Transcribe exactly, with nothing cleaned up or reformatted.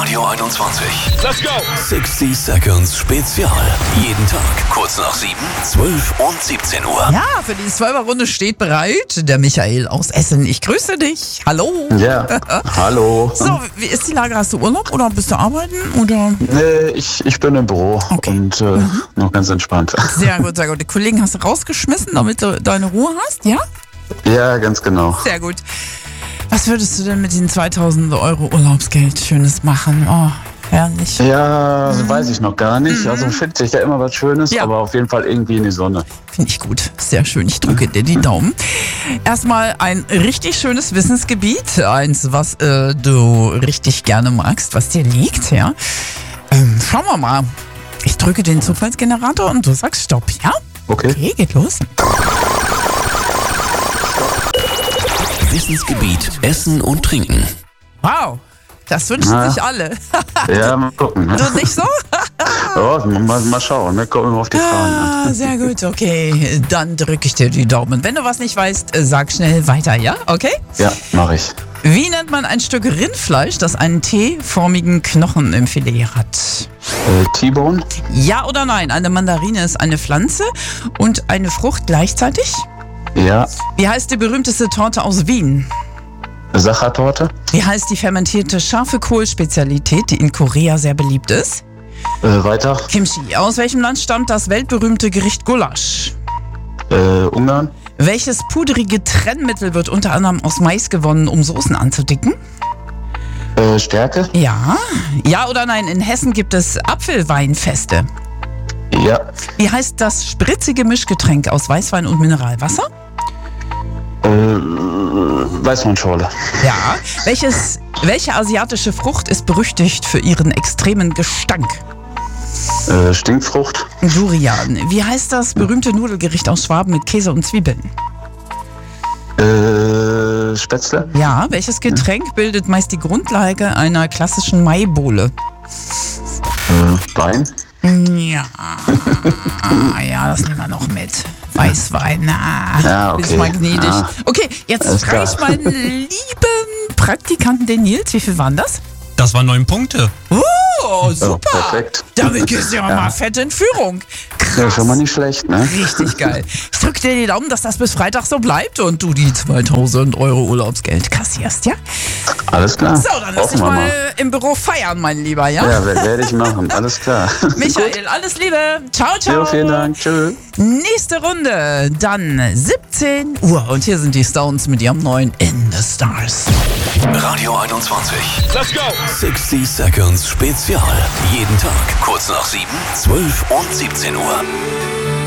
Radio einundzwanzig. Let's go! sechzig Seconds Spezial. Jeden Tag kurz nach sieben, zwölf und siebzehn Uhr. Ja, für die Zwölfer-Runde steht bereit der Michael aus Essen. Ich grüße dich. Hallo. Ja, hallo. So, wie ist die Lage? Hast du Urlaub oder bist du arbeiten? Oder? Nee, ich, ich bin im Büro Okay. und äh, mhm. noch ganz entspannt. Sehr gut, sehr gut. Die Kollegen hast du rausgeschmissen, damit du deine Ruhe hast, ja? Ja, ganz genau. Sehr gut. Was würdest du denn mit den zweitausend Euro Urlaubsgeld Schönes machen? Oh, herrlich. Ja, mhm. weiß ich noch gar nicht. Mhm. Also findet sich da immer was Schönes, Ja. aber auf jeden Fall irgendwie in die Sonne. Finde ich gut. Sehr schön. Ich drücke dir die Daumen. Erstmal ein richtig schönes Wissensgebiet. Eins, was äh, du richtig gerne magst, was dir liegt, ja. Ähm, schauen wir mal. Ich drücke den Zufallsgenerator und du sagst Stopp, ja? Okay. Okay, geht los. Wissensgebiet Essen und Trinken. Wow, das wünschen Na. sich alle. Ja, mal gucken. Ne? Du nicht so? Ja, mal, mal schauen, ne? Kommen wir auf die Fragen an. Ah, sehr gut, okay. Dann drücke ich dir die Daumen. Wenn du was nicht weißt, sag schnell weiter, ja? Okay? Ja, mache ich. Wie nennt man ein Stück Rindfleisch, das einen T-förmigen Knochen im Filet hat? Äh, T-Bone, Ja oder nein? Eine Mandarine ist eine Pflanze und eine Frucht gleichzeitig? ja. Wie heißt die berühmteste Torte aus Wien? Sachertorte, Wie heißt die fermentierte scharfe Kohlspezialität, die in Korea sehr beliebt ist? äh, weiter. Kimchi. Aus welchem Land stammt das weltberühmte Gericht Gulasch? Äh, Ungarn, Welches pudrige Trennmittel wird unter anderem aus Mais gewonnen, um Soßen anzudicken? äh, Stärke, Ja. Ja oder nein? In Hessen gibt es Apfelweinfeste. ja. Wie heißt das spritzige Mischgetränk aus Weißwein und Mineralwasser? Äh, Weißweinschorle, Ja. Welches, welche asiatische Frucht ist berüchtigt für ihren extremen Gestank? äh, Stinkfrucht, Durian. Wie heißt das berühmte Nudelgericht aus Schwaben mit Käse und Zwiebeln? äh, Spätzle, Ja. Welches Getränk bildet meist die Grundlage einer klassischen Maibowle? äh, Wein, Ja. Ja, das nehmen wir noch mit. Weißwein. Ah, Ja, okay. Bin ich mal gnädig. Ja. Okay, jetzt Alles frage ich klar. meinen lieben Praktikanten, den Nils. Wie viel waren das? Das waren neun Punkte. Oh, super. Oh, perfekt. Damit gehst du ja, mal fett in Führung. Ja, schon mal nicht schlecht, ne? Richtig geil. Ich drücke dir die Daumen, dass das bis Freitag so bleibt und du die zweitausend Euro Urlaubsgeld kassierst, ja? Alles klar. So, dann lass Hoffen dich wir mal im Büro feiern, mein Lieber, ja? Ja, werde werd ich machen. Alles klar. Michael, alles Liebe. Ciao, ciao. Jo, vielen Dank. Tschüss. Nächste Runde, dann siebzehn Uhr. Und hier sind die Stones mit ihrem neuen In the Stars. Radio einundzwanzig. Let's go! sechzig Seconds Spezial. Jeden Tag kurz nach sieben, zwölf und siebzehn Uhr.